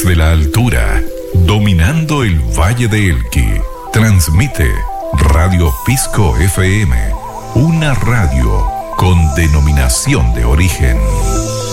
desde la altura, dominando el Valle de Elqui. Transmite Radio Pisco FM, una radio con denominación de origen.